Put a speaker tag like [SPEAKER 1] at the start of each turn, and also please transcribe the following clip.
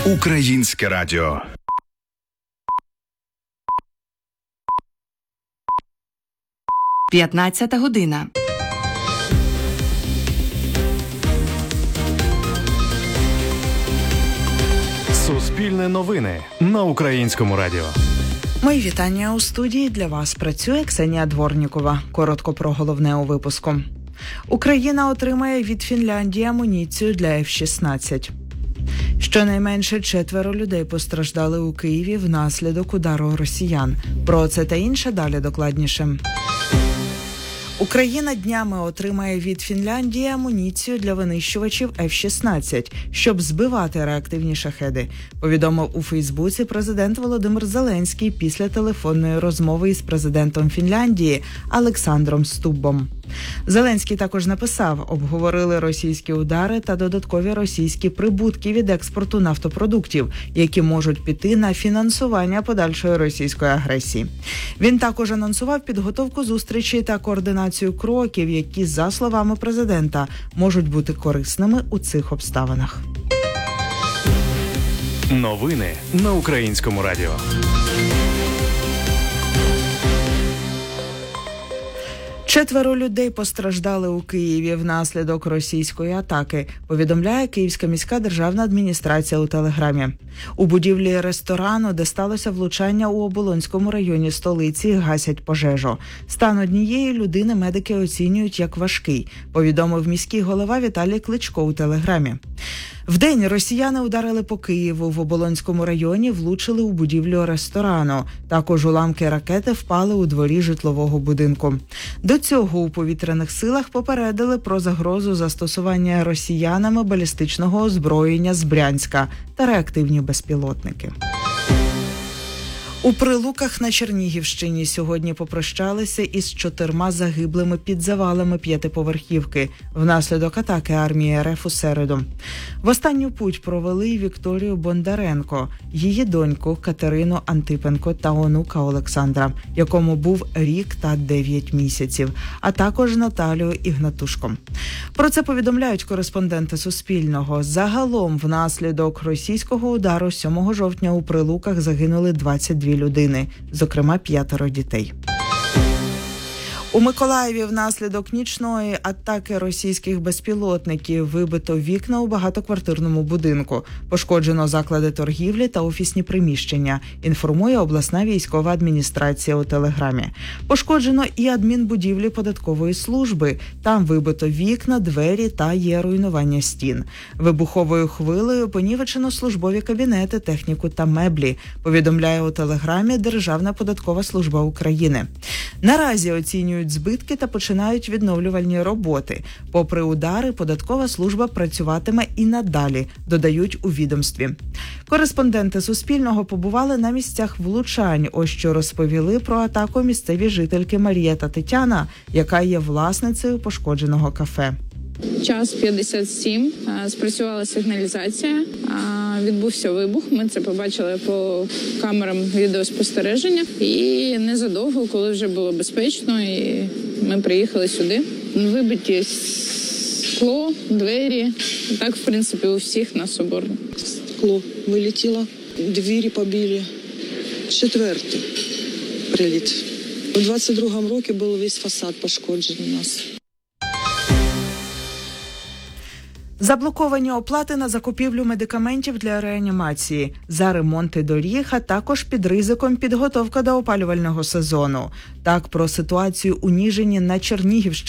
[SPEAKER 1] Українське радіо.
[SPEAKER 2] П'ятнадцята година.
[SPEAKER 3] Суспільне новини на Українському радіо.
[SPEAKER 4] Мої вітання у студії. Для вас працює Ксенія Дворнікова. Коротко про головне у випуску. Україна отримає від Фінляндії амуніцію для F-16. Щонайменше 4 людей постраждали у Києві внаслідок удару росіян. Про це та інше далі докладніше. Україна днями отримає від Фінляндії амуніцію для винищувачів F-16, щоб збивати реактивні шахеди, повідомив у Фейсбуці президент Володимир Зеленський після телефонної розмови із президентом Фінляндії Олександром Стуббом. Зеленський також написав: обговорили російські удари та додаткові російські прибутки від експорту нафтопродуктів, які можуть піти на фінансування подальшої російської агресії. Він також анонсував підготовку зустрічей та координацію кроків, які, за словами президента, можуть бути корисними у цих обставинах.
[SPEAKER 3] Новини на Українському радіо.
[SPEAKER 4] Четверо людей постраждали у Києві внаслідок російської атаки, повідомляє Київська міська державна адміністрація у Телеграмі. У будівлі ресторану, де сталося влучання у Оболонському районі столиці, гасять пожежу. Стан однієї людини медики оцінюють як важкий, повідомив міський голова Віталій Кличко у Телеграмі. Вдень росіяни ударили по Києву. В Оболонському районі влучили у будівлю ресторану. Також уламки ракети впали у дворі житлового будинку. До цього у повітряних силах попередили про загрозу застосування росіянами балістичного озброєння з Брянська та реактивні безпілотники. У Прилуках на Чернігівщині сьогодні попрощалися із 4 загиблими під завалами 5-поверхівки внаслідок атаки армії РФ у середу. В останню путь провели Вікторію Бондаренко, її доньку Катерину Антипенко та онука Олександра, якому був рік та 9 місяців, а також Наталію Ігнатушко. Про це повідомляють кореспонденти Суспільного. Загалом внаслідок російського удару 7 жовтня у Прилуках загинули 22 людини, зокрема 5 дітей. У Миколаєві внаслідок нічної атаки російських безпілотників вибито вікна у багатоквартирному будинку. Пошкоджено заклади торгівлі та офісні приміщення, інформує обласна військова адміністрація у Телеграмі. Пошкоджено і адмінбудівлі податкової служби. Там вибито вікна, двері та є руйнування стін. Вибуховою хвилею понівечено службові кабінети, техніку та меблі, повідомляє у Телеграмі Державна податкова служба України. Наразі оцінюють збитки та починають відновлювальні роботи. Попри удари, податкова служба працюватиме і надалі, додають у відомстві. Кореспонденти Суспільного побували на місцях влучань. Ось що розповіли про атаку місцеві жительки Марія та Тетяна, яка є власницею пошкодженого кафе.
[SPEAKER 5] Час 57, спрацювала сигналізація, відбувся вибух, ми це побачили по камерам відеоспостереження. І незадовго, коли вже було безпечно, і ми приїхали сюди. Вибиті скло, двері, так, в принципі, у всіх на Соборній.
[SPEAKER 6] Скло вилетіло, двері побили, 4-й приліт. У 22-му році був весь фасад пошкоджений у нас.
[SPEAKER 4] Заблоковані оплати на закупівлю медикаментів для реанімації, за ремонти доріг, а також під ризиком підготовка до опалювального сезону. Так, про ситуацію у Ніжині на Чернігівщині